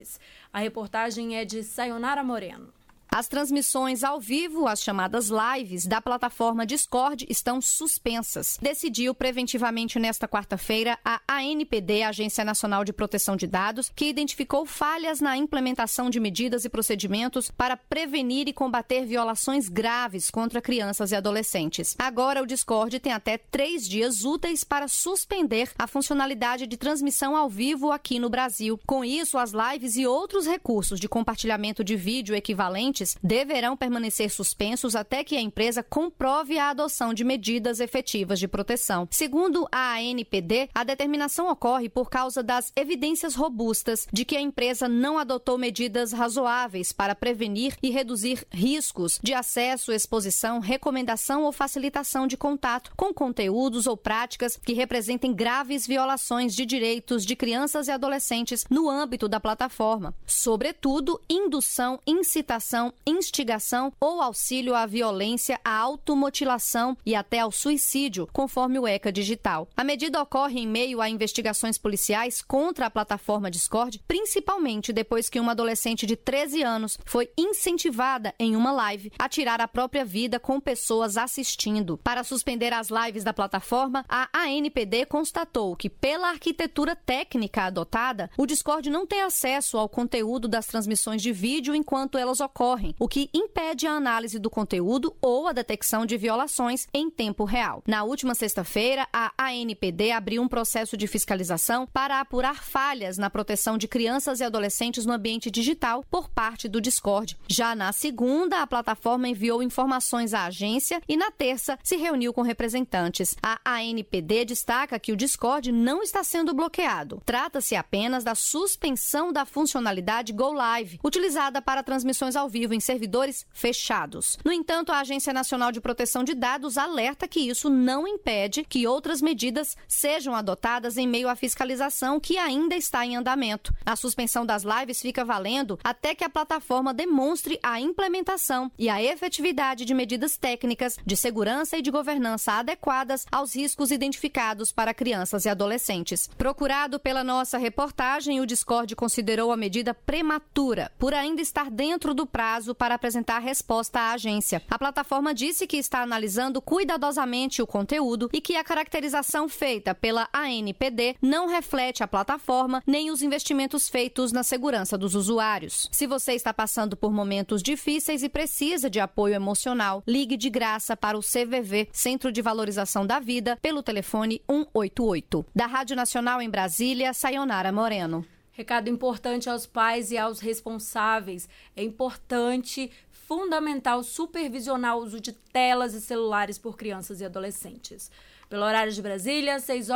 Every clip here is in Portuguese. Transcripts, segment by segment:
A reportagem é de Sayonara Moreno. As transmissões ao vivo, as chamadas lives, da plataforma Discord estão suspensas. Decidiu preventivamente nesta quarta-feira a ANPD, Agência Nacional de Proteção de Dados, que identificou falhas na implementação de medidas e procedimentos para prevenir e combater violações graves contra crianças e adolescentes. Agora, o Discord tem até 3 dias úteis para suspender a funcionalidade de transmissão ao vivo aqui no Brasil. Com isso, as lives e outros recursos de compartilhamento de vídeo equivalentes deverão permanecer suspensos até que a empresa comprove a adoção de medidas efetivas de proteção. Segundo a ANPD, a determinação ocorre por causa das evidências robustas de que a empresa não adotou medidas razoáveis para prevenir e reduzir riscos de acesso, exposição, recomendação ou facilitação de contato com conteúdos ou práticas que representem graves violações de direitos de crianças e adolescentes no âmbito da plataforma, sobretudo indução, incitação, instigação ou auxílio à violência, à automutilação e até ao suicídio, conforme o ECA Digital. A medida ocorre em meio a investigações policiais contra a plataforma Discord, principalmente depois que uma adolescente de 13 anos foi incentivada em uma live a tirar a própria vida com pessoas assistindo. Para suspender as lives da plataforma, a ANPD constatou que, pela arquitetura técnica adotada, o Discord não tem acesso ao conteúdo das transmissões de vídeo enquanto elas ocorrem, o que impede a análise do conteúdo ou a detecção de violações em tempo real. Na última sexta-feira, a ANPD abriu um processo de fiscalização para apurar falhas na proteção de crianças e adolescentes no ambiente digital por parte do Discord. Já na segunda, a plataforma enviou informações à agência e, na terça, se reuniu com representantes. A ANPD destaca que o Discord não está sendo bloqueado. Trata-se apenas da suspensão da funcionalidade Go Live, utilizada para transmissões ao vivo em servidores fechados. No entanto, a Agência Nacional de Proteção de Dados alerta que isso não impede que outras medidas sejam adotadas em meio à fiscalização que ainda está em andamento. A suspensão das lives fica valendo até que a plataforma demonstre a implementação e a efetividade de medidas técnicas de segurança e de governança adequadas aos riscos identificados para crianças e adolescentes. Procurado pela nossa reportagem, o Discord considerou a medida prematura, por ainda estar dentro do prazo para apresentar resposta à agência. A plataforma disse que está analisando cuidadosamente o conteúdo e que a caracterização feita pela ANPD não reflete a plataforma nem os investimentos feitos na segurança dos usuários. Se você está passando por momentos difíceis e precisa de apoio emocional, ligue de graça para o CVV, Centro de Valorização da Vida, pelo telefone 188. Da Rádio Nacional em Brasília, Sayonara Moreno. Recado importante aos pais e aos responsáveis. É importante, fundamental, supervisionar o uso de telas e celulares por crianças e adolescentes. Pelo horário de Brasília,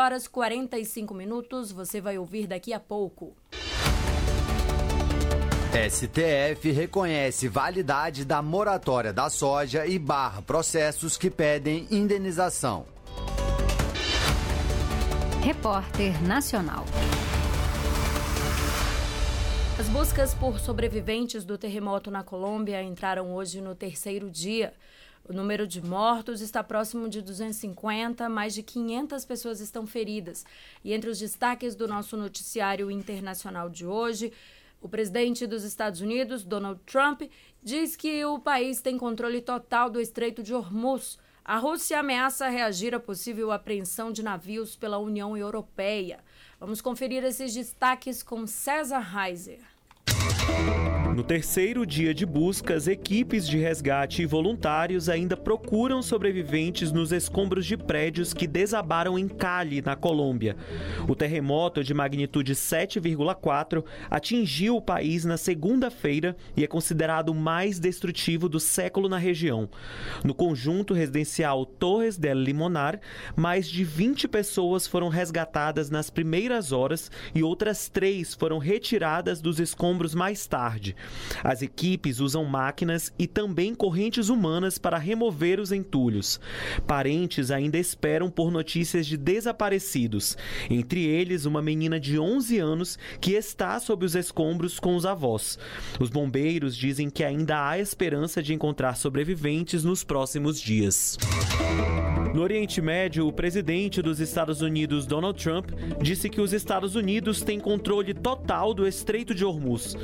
6h45. Você vai ouvir daqui a pouco. STF reconhece validade da moratória da soja e barra processos que pedem indenização. Repórter Nacional. As buscas por sobreviventes do terremoto na Colômbia entraram hoje no 3º dia. O número de mortos está próximo de 250, mais de 500 pessoas estão feridas. E entre os destaques do nosso noticiário internacional de hoje, o presidente dos Estados Unidos, Donald Trump, diz que o país tem controle total do Estreito de Hormuz. A Rússia ameaça reagir a possível apreensão de navios pela União Europeia. Vamos conferir esses destaques com César Reiser. No 3º dia de buscas, equipes de resgate e voluntários ainda procuram sobreviventes nos escombros de prédios que desabaram em Cali, na Colômbia. O terremoto de magnitude 7,4 atingiu o país na segunda-feira e é considerado o mais destrutivo do século na região. No conjunto residencial Torres del Limonar, mais de 20 pessoas foram resgatadas nas primeiras horas e outras 3 foram retiradas dos escombros mais tarde. As equipes usam máquinas e também correntes humanas para remover os entulhos. Parentes ainda esperam por notícias de desaparecidos, entre eles uma menina de 11 anos que está sob os escombros com os avós. Os bombeiros dizem que ainda há esperança de encontrar sobreviventes nos próximos dias. No Oriente Médio, o presidente dos Estados Unidos, Donald Trump, disse que os Estados Unidos têm controle total do Estreito de Hormuz.